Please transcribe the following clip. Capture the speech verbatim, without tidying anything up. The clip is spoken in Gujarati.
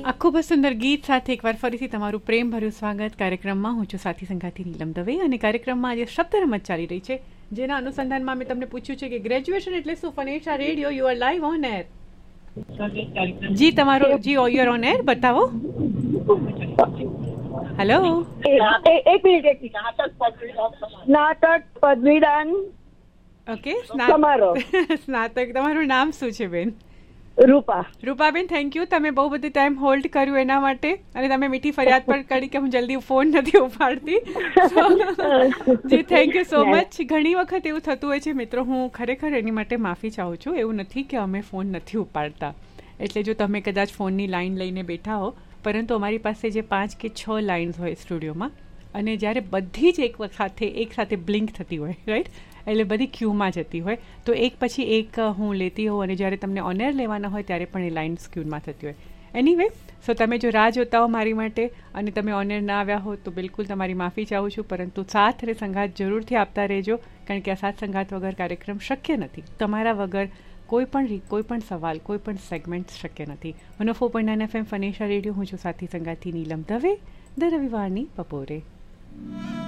આખું બસ સુંદર ગીત સાથે એકવાર ફરીથી તમારું પ્રેમ ભર્યું સ્વાગત કાર્યક્રમમાં. હું છું સાથી સંગાતી નીલમ દવે અને કાર્યક્રમમાં આજે શબ્દ રમત ચાલી રહી છે, જેના અનુસંધાનમાં મેં તમને પૂછ્યું છે કે ગ્રેજ્યુએશન એટલે શું. ફનેશા radio, you are live on air. જી તમારો G you are on air, બતાવો. હેલો, એક મિનિટ. સ્નાતક પદવીદાન. ઓકે, તમારો સ્નાતક. તમારું નામ શું છે બેન? રૂપા. Rupaben, thank you. તમે બહુ બધી ટાઈમ હોલ્ડ કર્યું એના માટે, અને તમે મીઠી ફરિયાદ પણ કરી કે હું જલ્દી ફોન નથી ઉપાડતી. જી થેન્ક યુ સો મચ. ઘણી વખત એવું થતું હોય છે મિત્રો, હું ખરેખર એની માટે માફી ચાહું છું. એવું નથી કે અમે ફોન નથી ઉપાડતા. એટલે જો તમે કદાચ ફોનની લાઈન લઈને બેઠા હો, પરંતુ અમારી પાસે જે પાંચ કે છ લાઇન્સ હોય સ્ટુડિયોમાં, અને જ્યારે બધી જ એક સાથે એક સાથે બ્લિંક થતી હોય, રાઈટ, એટલે બધી ક્યુમાં જતી હોય, તો એક પછી એક હું લેતી હોઉં, અને જ્યારે તમને ઓનર લેવાના હોય ત્યારે પણ એ લાઇન્સ ક્યુમાં થતી હોય. એનીવે, સો તમે જો રાહ જોતા હો મારી માટે અને તમે ઓનર ના આવ્યા હો તો બિલકુલ તમારી માફી ચાહું છું, પરંતુ સાથ અને સંગાત જરૂરથી આપતા રહેજો, કારણ કે આ સાથ સંગાત વગર કાર્યક્રમ શક્ય નથી. તમારા વગર કોઈ પણ કોઈ પણ સવાલ, કોઈ પણ સેગમેન્ટ શક્ય નથી. One four point nine F M ફનેશા radio. હું છું સાથી સંગાતી નીલમ દવે, દર રવિવારની બપોરે.